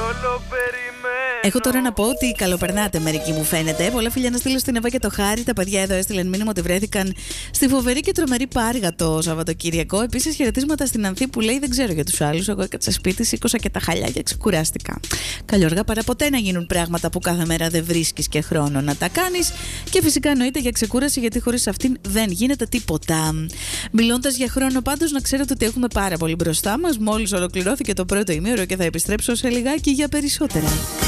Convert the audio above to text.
Έχω τώρα να πω ότι καλοπερνάτε μερικοί, μου φαίνεται. Πολλά φιλιά να στείλω στην Εύα και το Χάρη. Τα παιδιά εδώ έστειλαν μήνυμα ότι βρέθηκαν στη φοβερή και τρομερή Πάργα το Σαββατοκύριακο. Επίσης, χαιρετίσματα στην Ανθή που λέει: δεν ξέρω για τους άλλους. Εγώ έκατσα σπίτι, σήκωσα και τα χαλιά και ξεκουράστηκα. Καλιόργα παρά ποτέ να γίνουν πράγματα που κάθε μέρα δεν βρίσκεις και χρόνο να τα κάνεις. Και φυσικά εννοείται για ξεκούραση, γιατί χωρίς αυτήν δεν γίνεται τίποτα. Μιλώντας για χρόνο, πάντως, να ξέρετε ότι έχουμε πάρα πολύ μπροστά μας. Μόλις ολοκληρώθηκε το πρώτο ημίωρο και θα επιστρέψω σε λιγάκι για περισσότερα.